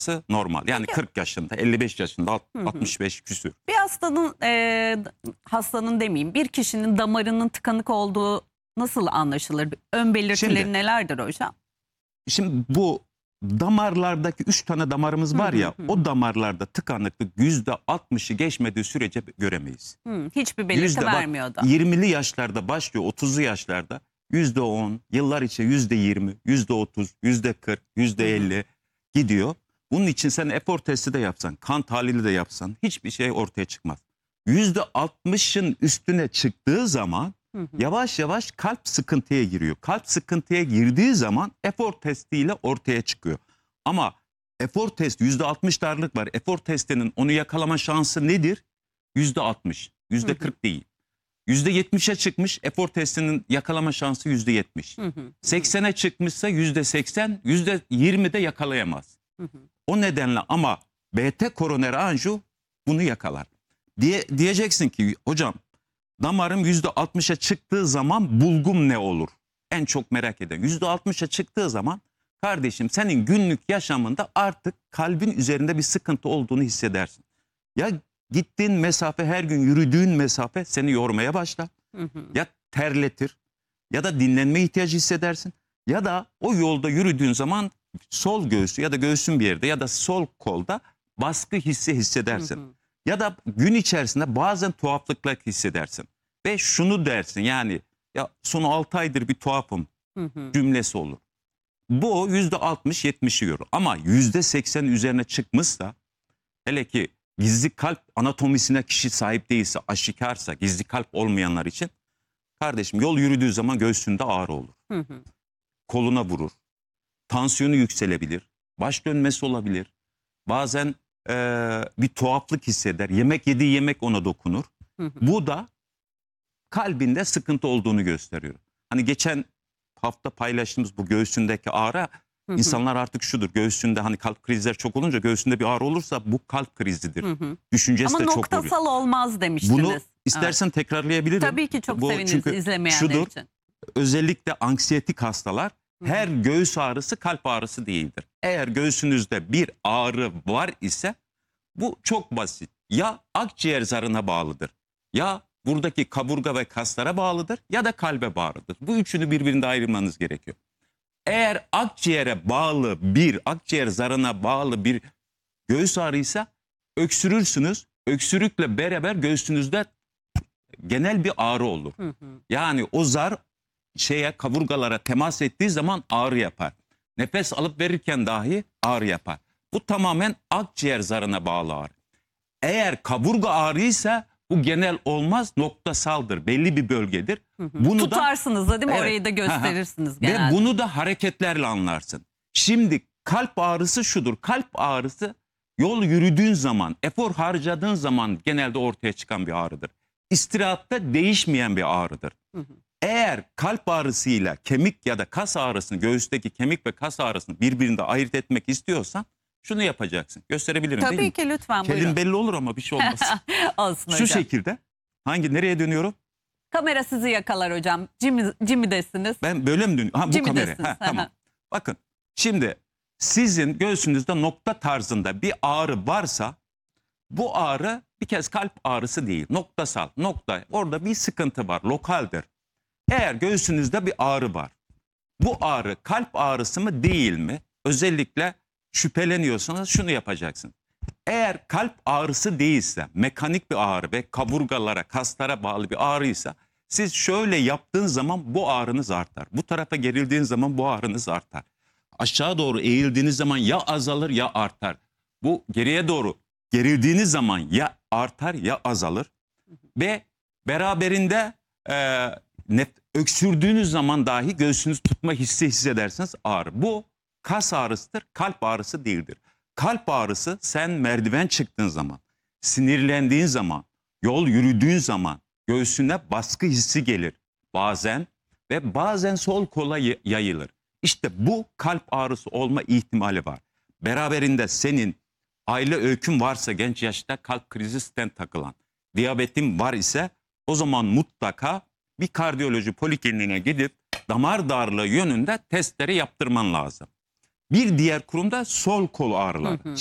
normal. Yani 40 yaşında, 55 yaşında, 65 küsür. Bir hastanın demeyeyim, bir kişinin damarının tıkanık olduğu nasıl anlaşılır? Ön belirtileri Şimdi- nelerdir hocam? Şimdi bu damarlardaki 3 tane damarımız var ya, o damarlarda tıkanıklık %60'ı geçmediği sürece göremeyiz. Hiçbir belirti Bak, vermiyor da. 20'li yaşlarda başlıyor, 30'lu yaşlarda %10, yıllar içinde %20, %30, %40, %50 gidiyor. Bunun için sen efor testi de yapsan, kan tahlili de yapsan hiçbir şey ortaya çıkmaz. %60'ın üstüne çıktığı zaman yavaş yavaş kalp sıkıntıya giriyor. Kalp sıkıntıya girdiği zaman efor testiyle ortaya çıkıyor. Ama efor testi %60 darlık var. Efor testinin onu yakalama şansı nedir? %60, %40 değil. %70'e çıkmış, efor testinin yakalama şansı %70. 80'e çıkmışsa %80, %20 de yakalayamaz. O nedenle ama BT koroner anjiyo bunu yakalar. Diyeceksin ki hocam, damarım %60'a çıktığı zaman bulgum ne olur? En çok merak eden. %60'a çıktığı zaman kardeşim senin günlük yaşamında artık kalbin üzerinde bir sıkıntı olduğunu hissedersin. Ya gittiğin mesafe, her gün yürüdüğün mesafe seni yormaya başlar. Ya terletir ya da dinlenme ihtiyacı hissedersin. Ya da o yolda yürüdüğün zaman sol göğsü ya da göğsün bir yerde ya da sol kolda baskı hissi hissedersin. Ya da gün içerisinde bazen tuhaflıklar hissedersin. Ve şunu dersin, yani ya son 6 aydır bir tuhafım cümlesi olur. Bu %60-70'i görür. Ama %80 üzerine çıkmışsa, hele ki gizli kalp anatomisine kişi sahip değilse, aşikarsa, gizli kalp olmayanlar için, kardeşim yol yürüdüğü zaman göğsünde ağrı olur. Koluna vurur. Tansiyonu yükselebilir. Baş dönmesi olabilir. Bazen bir tuhaflık hisseder. Yemek yediği yemek ona dokunur. Bu da kalbinde sıkıntı olduğunu gösteriyor. Hani geçen hafta paylaştığımız bu göğsündeki ağrı, insanlar artık şudur, göğsünde hani kalp krizleri çok olunca göğsünde bir ağrı olursa bu kalp krizidir. Düşüncesi Ama de çok oluyor. noktasal olmaz demiştiniz. Bunu istersen tekrarlayabilirim. Tabii ki çok seviniriz çünkü izlemeyenler şudur, için. özellikle anksiyetik hastalar, her göğüs ağrısı kalp ağrısı değildir. Eğer göğsünüzde bir ağrı var ise bu çok basit. Ya akciğer zarına bağlıdır, ya buradaki kaburga ve kaslara bağlıdır, ya da kalbe bağlıdır. Bu üçünü birbirinden ayırmanız gerekiyor. Eğer akciğere bağlı akciğer zarına bağlı bir göğüs ağrıysa öksürürsünüz. Öksürükle beraber göğsünüzde genel bir ağrı olur. Yani o zar kaburgalara temas ettiği zaman ağrı yapar. Nefes alıp verirken dahi ağrı yapar. Bu tamamen akciğer zarına bağlı ağrı. Eğer kaburga ağrıysa bu genel olmaz, noktasaldır. Belli bir bölgedir. Bunu Tutarsınız da değil mi? Evet. Orayı da gösterirsiniz genelde. Ve bunu da hareketlerle anlarsın. Şimdi kalp ağrısı şudur. Kalp ağrısı yol yürüdüğün zaman, efor harcadığın zaman genelde ortaya çıkan bir ağrıdır. İstirahatta değişmeyen bir ağrıdır. Eğer kalp ağrısıyla kemik ya da kas ağrısını, göğüsteki kemik ve kas ağrısını birbirinde ayırt etmek istiyorsan şunu yapacaksın. Gösterebilirim değil mi? Tabii ki, lütfen Kelim buyurun. belli olur ama bir şey olmaz. Olsun Şu hocam. şekilde. Nereye dönüyorum? Kamera sizi yakalar hocam. Jimmy'desiniz. Ben böyle mi dönüyorum? Bu kamera. Jimmy'desiniz. Tamam. Bakın şimdi sizin göğsünüzde nokta tarzında bir ağrı varsa, bu ağrı bir kez kalp ağrısı değil. Noktasal. Orada bir sıkıntı var. Lokaldir. Eğer göğsünüzde bir ağrı var, bu ağrı kalp ağrısı mı değil mi? Özellikle şüpheleniyorsanız şunu yapacaksın. Eğer kalp ağrısı değilse, mekanik bir ağrı ve kaburgalara, kaslara bağlı bir ağrıysa, siz şöyle yaptığın zaman bu ağrınız artar. Bu tarafa gerildiğin zaman bu ağrınız artar. Aşağı doğru eğildiğiniz zaman ya azalır ya artar. Bu geriye doğru gerildiğiniz zaman ya artar ya azalır. Ve beraberinde öksürdüğünüz zaman dahi göğsünüz tutma hissi hissedersiniz, ağrı. Bu kas ağrısıdır, kalp ağrısı değildir. Kalp ağrısı sen merdiven çıktığın zaman, sinirlendiğin zaman, yol yürüdüğün zaman göğsüne baskı hissi gelir bazen ve bazen sol kola yayılır. İşte bu kalp ağrısı olma ihtimali var. Beraberinde senin aile öykün varsa, genç yaşta kalp krizi stent takılan, diyabetin var ise, o zaman mutlaka bir kardiyoloji polikliniğine gidip damar darlığı yönünde testleri yaptırman lazım. Bir diğer kurumda sol kol ağrıları.